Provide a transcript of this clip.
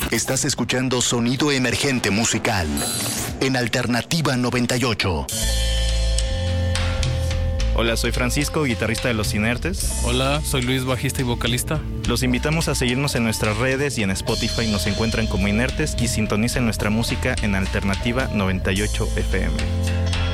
Estás escuchando Sonido Emergente Musical en Alternativa 98. Hola, soy Francisco, guitarrista de Los Inertes. Hola, soy Luis, bajista y vocalista. Los invitamos a seguirnos en nuestras redes y en Spotify nos encuentran como Inertes y sintonicen nuestra música en Alternativa 98 FM.